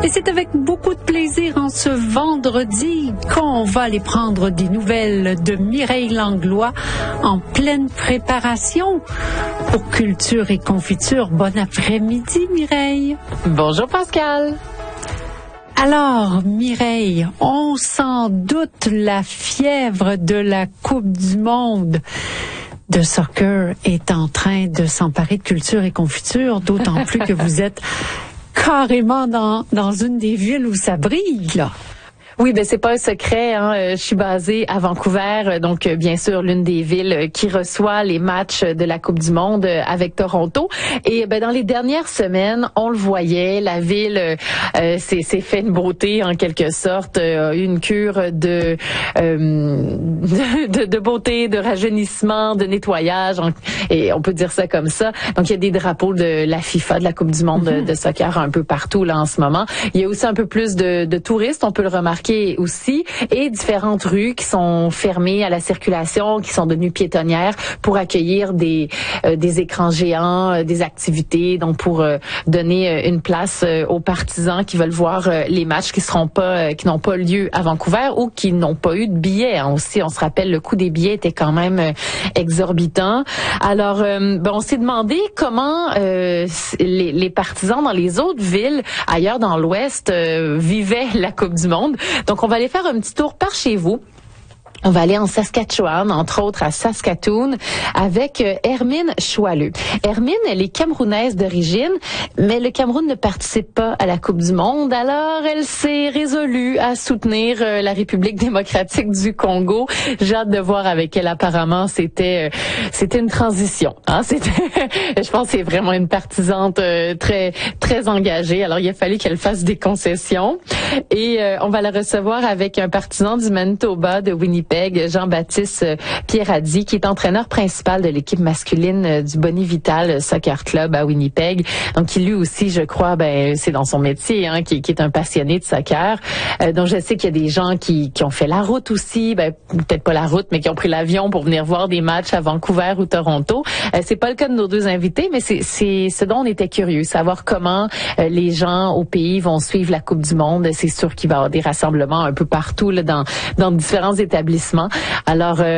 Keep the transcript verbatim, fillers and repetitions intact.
Et c'est avec beaucoup de plaisir en ce vendredi qu'on va aller prendre des nouvelles de Mireille Langlois en pleine préparation pour Culture et Confiture. Bon après-midi, Mireille. Bonjour, Pascal. Alors, Mireille, on s'en doute, la fièvre de la Coupe du Monde de soccer est en train de s'emparer de Culture et Confiture, d'autant plus que vous êtes carrément dans, dans une des villes où ça brille, là. Oui, ben c'est pas un secret. Hein. Je suis basée à Vancouver, donc bien sûr l'une des villes qui reçoit les matchs de la Coupe du Monde avec Toronto. Et ben dans les dernières semaines, on le voyait, la ville euh, s'est, s'est fait une beauté en quelque sorte, a eu une cure de, euh, de de beauté, de rajeunissement, de nettoyage, et on peut dire ça comme ça. Donc il y a des drapeaux de la FIFA, de la Coupe du Monde mm-hmm. de, de soccer un peu partout là en ce moment. Il y a aussi un peu plus de, de touristes, on peut le remarquer aussi, et différentes rues qui sont fermées à la circulation, qui sont devenues piétonnières pour accueillir des euh, des écrans géants, euh, des activités, donc pour euh, donner euh, une place euh, aux partisans qui veulent voir euh, les matchs qui seront pas euh, qui n'ont pas lieu à Vancouver ou qui n'ont pas eu de billets. Hein, aussi, on se rappelle, le coût des billets était quand même euh, exorbitant. Alors, euh, ben, on s'est demandé comment euh, les, les partisans dans les autres villes ailleurs dans l'Ouest euh, vivaient la Coupe du Monde. Donc, on va aller faire un petit tour par chez vous. On va aller en Saskatchewan, entre autres à Saskatoon, avec euh, Hermine Choualeux. Hermine, elle est camerounaise d'origine, mais le Cameroun ne participe pas à la Coupe du Monde. Alors, elle s'est résolue à soutenir euh, la République démocratique du Congo. J'ai hâte de voir avec elle. Apparemment, c'était euh, c'était une transition. Hein? C'était, je pense, que c'est vraiment une partisante euh, très très engagée. Alors, il a fallu qu'elle fasse des concessions. Et euh, on va la recevoir avec un partisan du Manitoba, de Winnipeg, Jean-Baptiste Pierradis, qui est entraîneur principal de l'équipe masculine du Boni Vital Soccer Club à Winnipeg. Donc, il lui aussi, je crois, ben c'est dans son métier, hein, qui, qui est un passionné de soccer. Euh, donc, je sais qu'il y a des gens qui, qui ont fait la route aussi, ben peut-être pas la route, mais qui ont pris l'avion pour venir voir des matchs à Vancouver ou Toronto. Euh, c'est pas le cas de nos deux invités, mais c'est, c'est ce dont on était curieux, savoir comment euh, les gens au pays vont suivre la Coupe du Monde. C'est sûr qu'il va y avoir des rassemblements un peu partout là, dans, dans différents établissements. Alors, euh,